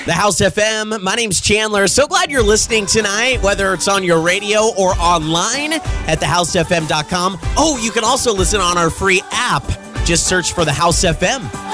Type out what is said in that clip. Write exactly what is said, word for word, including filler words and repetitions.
The House F M. My name's Chandler. So glad you're listening tonight, whether it's on your radio or online at the house f m dot com. Oh, you can also listen on our free app. Just search for the House F M.